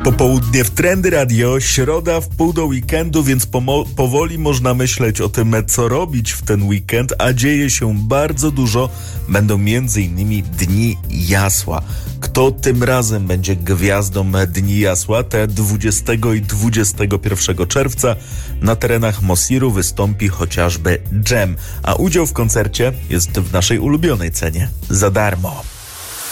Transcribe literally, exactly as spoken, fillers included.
Popołudnie w Trendy Radio, środa w pół do weekendu, więc pomo- powoli można myśleć o tym, co robić w ten weekend, a dzieje się bardzo dużo. Będą między innymi Dni Jasła. Kto tym razem będzie gwiazdą Dni Jasła? Te dwudziestego i dwudziestego pierwszego czerwca na terenach Mosiru wystąpi chociażby Dżem, a udział w koncercie jest w naszej ulubionej cenie za darmo.